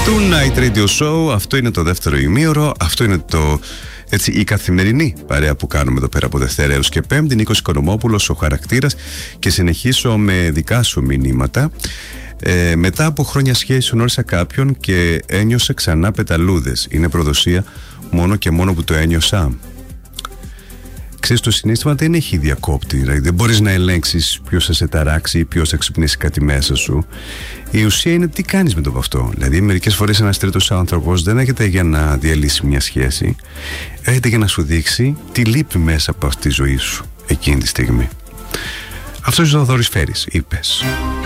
Night Radio Show, αυτό είναι το δεύτερο ημίωρο, αυτό είναι η καθημερινή παρέα που κάνουμε εδώ πέρα από Δευτέρα έως και Πέμπτη. Νίκος Οικονομόπουλος, ο χαρακτήρας, και συνεχίσω με δικά σου μηνύματα. Μετά από χρόνια σχέση γνώρισα κάποιον και ένιωσε ξανά πεταλούδες. Είναι προδοσία μόνο και μόνο που το ένιωσα? Ξέρεις, το συναίσθημα δεν έχει διακόπτη. Δηλαδή δεν μπορείς να ελέγξεις ποιος θα σε ταράξει ή ποιος θα ξυπνήσει κάτι μέσα σου. Η ουσία είναι τι κάνεις με το αυτό. Δηλαδή μερικές φορές ένας τρίτος άνθρωπος δεν έρχεται για να διαλύσει μια σχέση, έρχεται για να σου δείξει τι λείπει μέσα από αυτή τη ζωή σου εκείνη τη στιγμή. Αυτός είναι ο Θοδωρής Φέρης, είπες.